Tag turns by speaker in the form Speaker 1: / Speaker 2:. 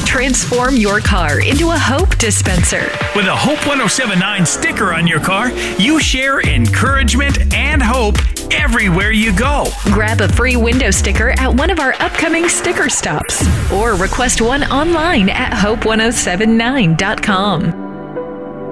Speaker 1: Transform your car into a Hope dispenser.
Speaker 2: With a Hope 1079 sticker on your car, you share encouragement and hope everywhere you go.
Speaker 1: Grab a free window sticker at one of our upcoming sticker stops or request one online at hope1079.com.